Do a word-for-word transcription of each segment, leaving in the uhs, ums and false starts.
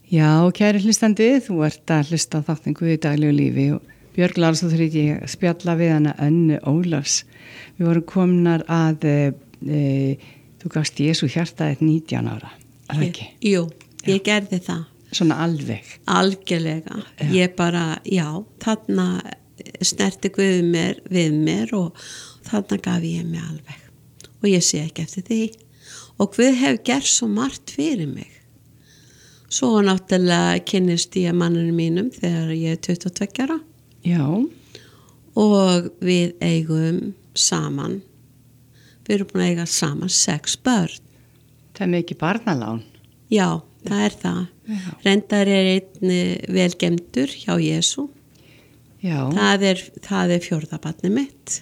Já, kæri hlustandi, þú ert að hlusta á þáttinn Guð í daglegu lífi og Björg Lárusdóttir heiti ég, spjalla við hana Önnu Ólafs. Við vorum komnar að e, e, þú gafst Jesú hjartaðið nítján ára, er það ekki? Jú, ég Já. gerði það. Svona alveg? Algjörlega. Já. Ég bara, já, þarna snerti Guð mér, við mér og þarna gaf ég mig alveg. Og ég sé ekki eftir því. Og Guð hefur gert svo margt fyrir mig. Svo náttúrulega kynnist ég manninu mínum þegar ég er tuttugu og tveggja ára. Já. Og við eigum saman, við erum búin að eiga saman sex börn. Það er mikið barnalán. Já, það er það. Já. Reyndar er einn velgemdur hjá Jesú. Já. Það er, það er fjórða barnið mitt.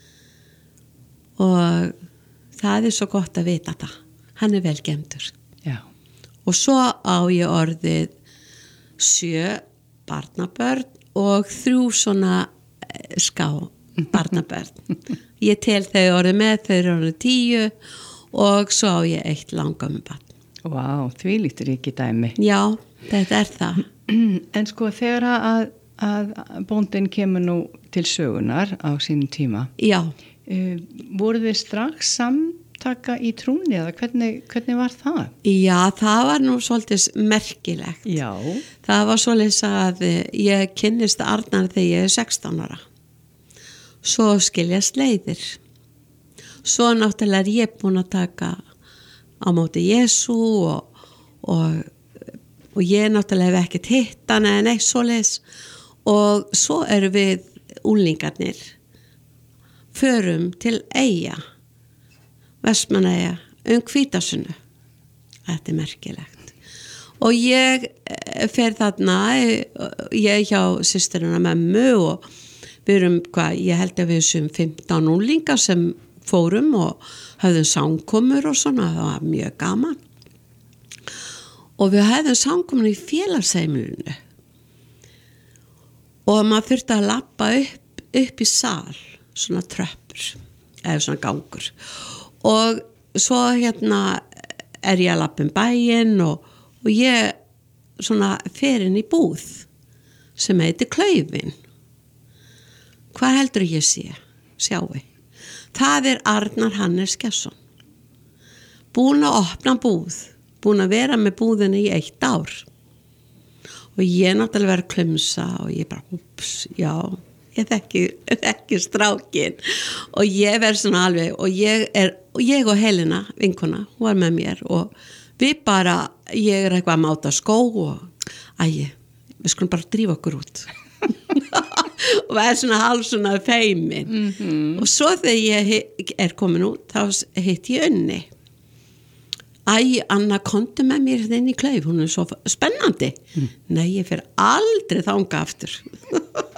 Og það er svo gott að vita það. Hann er velgemdur. Já. Og svo á ég orðið sjö barnabörn og þrjú svona ská barnabörn. Ég tel þau orðið með, þau eru orðið tíu og svo á ég eitt langamu barn. Vá, því lítur ekki dæmi. Já, þetta er það. En sko þegar að, að bóndin kemur nú til sögunar á sínum tíma, Já, uh, voru þið strax samtaka í trúnni eða hvernig, hvernig var það? já, það var nú svolítið merkilegt. Já. Það var svolítið að ég kynnist Arnar þegar ég er sextán ára. Svo skiljast leiðir. Svo náttúrulega er ég búin að taka á móti Jesú og, og, og ég náttúrulega hef ekkert hitt hann eða neitt svoleiðis. Og svo eru við úlingarnir förum til Eyja, Vestmannaeyja, um Hvítasunnu. Þetta er merkilegt. Og ég fer þarna, ég er hjá systerina mömmu og við erum, hvað, ég held að við erum fimmtán úlingar sem fórum og höfðum samkomur og svona, það var mjög gaman. Og við höfðum samkomur í félagsheimilinu. Og maður þurfti að lappa upp, upp í sal, svona tröppur, eða svona gangur. Og svo hérna er ég að lappa um bæinn og, og ég svona fer inn í búð sem heitir Klaufin. Hvað heldur ég sé? Sjáu. Það er Arnar Hannes Gesson. Búin að opna búð, búin að vera með búðinni í eitt ár. Og ég náttúrulega verið að klumsa og ég bara, ups, já, ég þekki, þekki strákin. Og ég verið svona alveg, og ég er, og ég og Helena, vinkona, hún var með mér og við bara, ég er eitthvað að máta skó og, æ, við skulum bara drífa okkur út. Og það er svona hálf svona feimin. Mm-hmm. Og svo þegar ég er komin út, þá hitt ég Unni. Æ, Anna, komdu með mér inn í Klauf, hún er svo spennandi. Mm. Nei, ég fer aldrei þanga aftur.